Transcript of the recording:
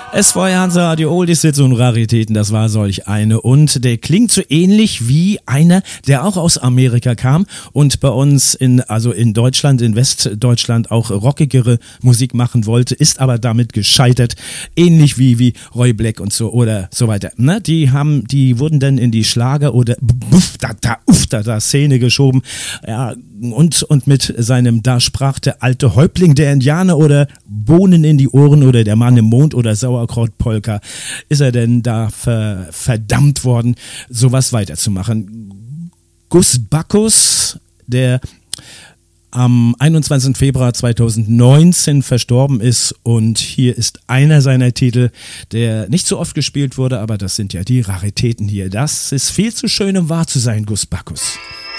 Es war Hansa Radio Oldies Hits und Raritäten, das war solch eine. Und der klingt so ähnlich wie einer, der auch aus Amerika kam und bei uns in Deutschland, in Westdeutschland auch rockigere Musik machen wollte, ist aber damit gescheitert. Ähnlich wie Roy Black und so oder so weiter. Ne? Die wurden dann in die Schlager- oder Szene geschoben. Ja, und mit seinem Da sprach der alte Häuptling der Indianer oder Bohnen in die Ohren oder der Mann im Mond oder Sauerkrautpolka ist er denn da verdammt worden, sowas weiterzumachen. Gus Bacchus, der am 21. Februar 2019 verstorben ist, und hier ist einer seiner Titel, der nicht so oft gespielt wurde, aber das sind ja die Raritäten hier. Das ist viel zu schön, um wahr zu sein, Gus Bacchus.